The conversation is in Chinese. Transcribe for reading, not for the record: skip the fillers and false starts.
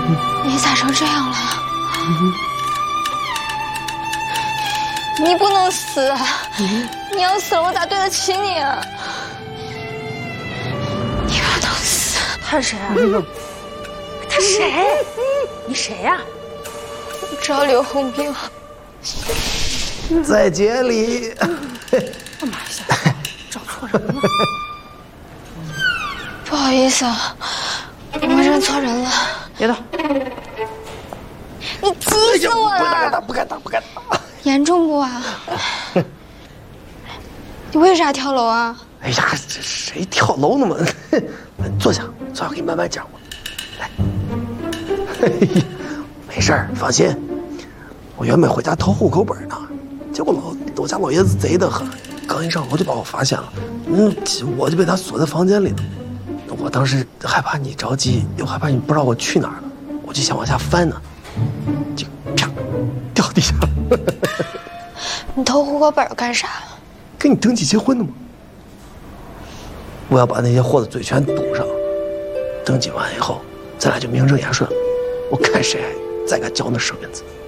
你咋成这样了？你不能死啊！你要死了，我咋对得起你啊？你不能死！ 他是谁啊？他谁？你谁呀？ 我找刘洪兵。 在街里。 干嘛呀？找错人了。 不好意思啊，我认错人了。 别动！ 你急死我了！ 不敢打！ 严重不啊？你为啥跳楼啊？ 哎呀，这谁跳楼呢嘛？坐下，给你慢慢讲吧。来，没事儿，放心。我原本回家偷户口本呢，结果我家老爷子贼得很，刚一上楼就把我发现了，我就被他锁在房间里了。我当时害怕你着急，又害怕你不知道我去哪儿了，我就想往下翻呢，就啪掉地下了。 你偷户口本干啥？ 跟你登记结婚的吗？我要把那些货的嘴全堵上，登记完以后，咱俩就名正言顺了。我看谁还再敢嚼那生银子。